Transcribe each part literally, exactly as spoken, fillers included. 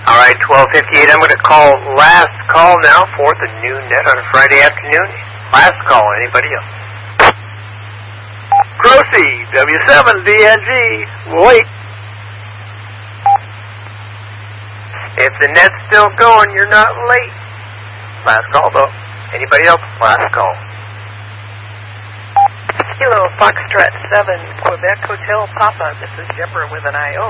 All right, twelve fifty-eight. I'm going to call last call now for the new net on a Friday afternoon. Last call. Anybody else? Grossi, W seven D N G. Wait. If the net's still going, you're not late. Last call, though. Anybody else? Last call. Kilo Foxtrot seven, Quebec Hotel Papa. This is Deborah with an I O.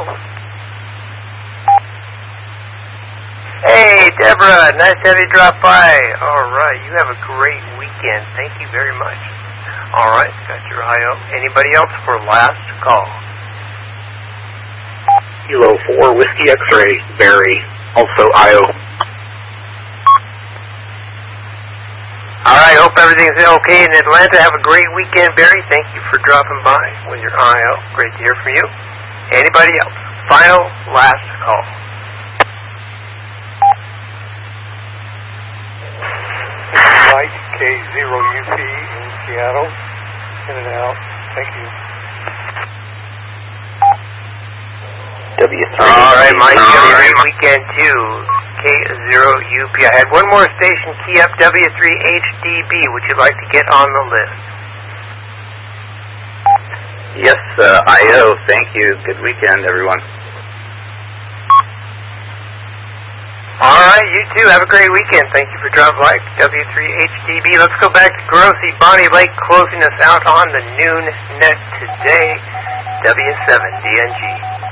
Hey, Deborah. Nice to have you drop by. All right. You have a great weekend. Thank you very much. All right. Got your I O. Anybody else for last call? Kilo four, Whiskey X-Ray, Barry. Also I O. All right, hope everything's okay in Atlanta. Have a great weekend, Barry. Thank you for dropping by with your I O. Great to hear from you. Anybody else? Final, last call. Mike, K zero U P in Seattle. In and out. Thank you. W three. All right, Mike, you have a great weekend, too. K zero U P. I had one more station key up, W three H D B. Would you like to get on the list? Yes, uh, I O. Thank you. Good weekend, everyone. All right, you too. Have a great weekend. Thank you for dropping by W three H D B. Let's go back to Grossi. Bonnie Lake closing us out on the noon net today. W seven D N G.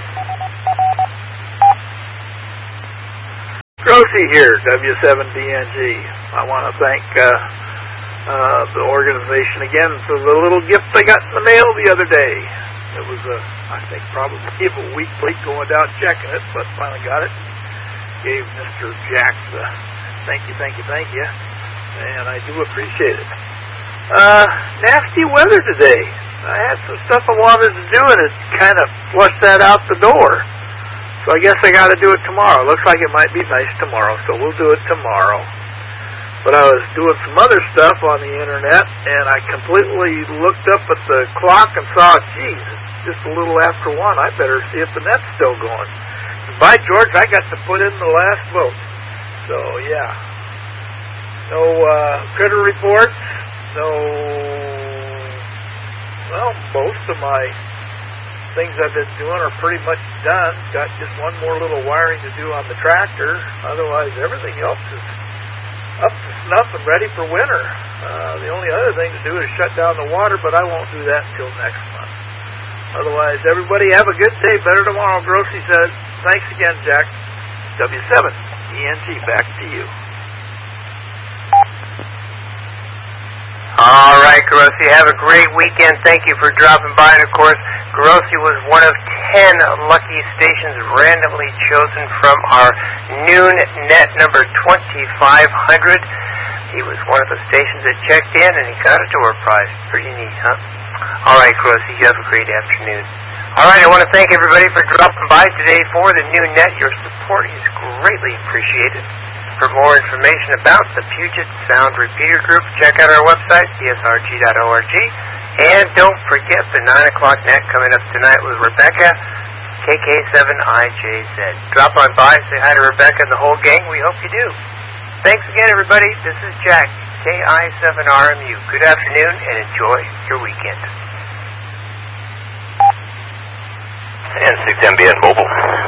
Grossi here, W seven D N G. I want to thank uh, uh, the organization again for the little gift I got in the mail the other day. It was, uh, I think, probably a week late going down checking it, but finally got it. Gave Mister Jack the thank you, thank you, thank you, and I do appreciate it. Uh, nasty weather today. I had some stuff I wanted to do, and it kind of flushed that out the door. So I guess I got to do it tomorrow. Looks like it might be nice tomorrow, so we'll do it tomorrow. But I was doing some other stuff on the internet, and I completely looked up at the clock and saw, geez, it's just a little after one. I better see if the net's still going. By George, I got to put in the last vote. So, yeah. No uh, critter reports. No, well, most of my things I've been doing are pretty much done. Got just one more little wiring to do on the tractor. Otherwise, everything else is up to snuff and ready for winter. Uh, the only other thing to do is shut down the water, but I won't do that until next month. Otherwise, everybody have a good day. Better tomorrow, Grossi says. Thanks again, Jack. W seven D N G, back to you. All right, Grossi, have a great weekend. Thank you for dropping by. And, of course, Grossi was one of ten lucky stations randomly chosen from our noon net number twenty-five hundred. He was one of the stations that checked in, and he got a door prize. Pretty neat, huh? All right, Grossi, you have a great afternoon. All right, I want to thank everybody for dropping by today for the noon net. Your support is greatly appreciated. For more information about the Puget Sound Repeater Group, check out our website, c s r g dot org. And don't forget the nine o'clock net coming up tonight with Rebecca, K K seven I J Z. Drop on by, say hi to Rebecca and the whole gang. We hope you do. Thanks again, everybody. This is Jack, K I seven R M U. Good afternoon, and enjoy your weekend. N six M B N Mobile.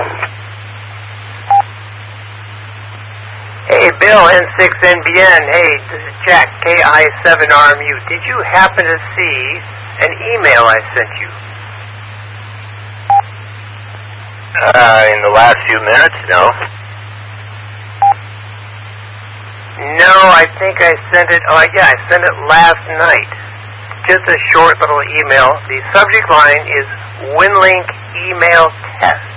Hey, Bill, N six N B N. Hey, this is Jack, K I seven R M U. Did you happen to see an email I sent you? Uh, in the last few minutes, no. No, I think I sent it, oh yeah, I sent it last night. Just a short little email. The subject line is WinLink Email Test.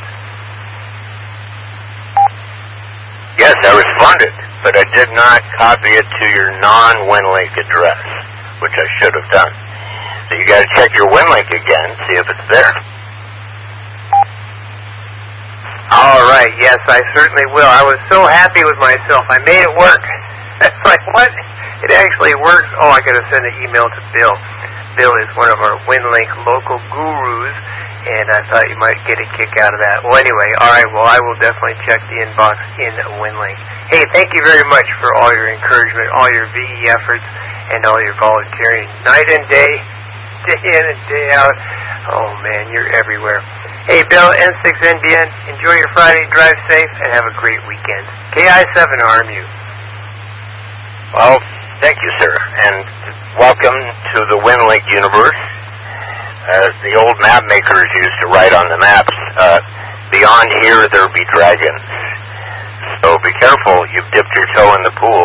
Yes, I responded, but I did not copy it to your non-WinLink address, which I should have done. So you got to check your WinLink again, see if it's there. All right, yes, I certainly will. I was so happy with myself. I made it work. It's like, what? It actually works. Oh, I got to send an email to Bill. Bill is one of our WinLink local gurus, and I thought you might get a kick out of that. Well, anyway, all right, well, I will definitely check the inbox in WinLink. Hey, thank you very much for all your encouragement, all your V E efforts, and all your volunteering night and day, day in and day out. Oh, man, you're everywhere. Hey, Bill, N six N B N, enjoy your Friday, drive safe, and have a great weekend. K I seven R M U. Well, thank you, sir, and welcome to the WinLink universe. As the old map makers used to write on the maps, uh, beyond here there be dragons. So be careful, you've dipped your toe in the pool.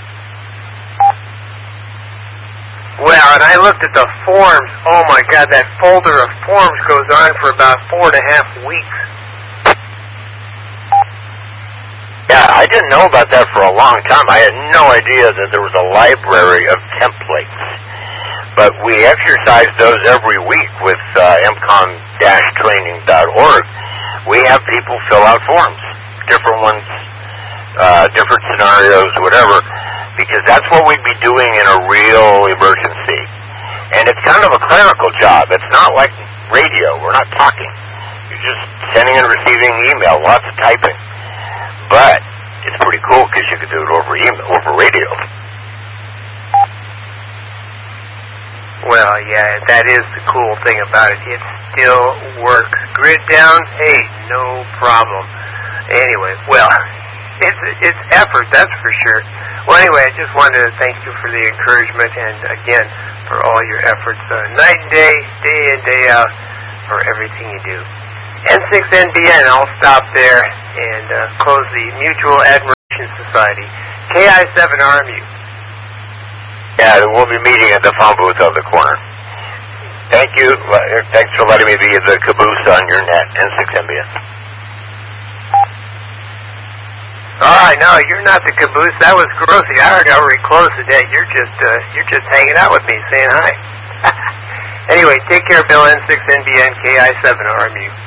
Well, and I looked at the forms. Oh, my God, that folder of forms goes on for about four and a half weeks. Yeah, I didn't know about that for a long time. I had no idea that there was a library of templates. But we exercise those every week with uh, M com dash training dot org. We have people fill out forms, different ones, uh, different scenarios, whatever, because that's what we'd be doing in a real emergency. And it's kind of a clerical job. It's not like radio. We're not talking. You're just sending and receiving email, lots of typing. But it's pretty cool because you can do it over email, over radio. Well, yeah, that is the cool thing about it. It still works. Grid down, hey, no problem. Anyway, well, it's it's effort, that's for sure. Well, anyway, I just wanted to thank you for the encouragement and, again, for all your efforts uh, night and day, day in, day out, for everything you do. N six N B N, I'll stop there and uh, close the Mutual Admiration Society. K I seven R M U. Yeah, we'll be meeting at the phone booth on the corner. Thank you. Thanks for letting me be the caboose on your net, N six N B N. All right, no, you're not the caboose. That was Grossi. I already already closed the net. You're just uh, you're just hanging out with me, saying hi. Anyway, take care, Bill. N six N B N, K I seven R M U.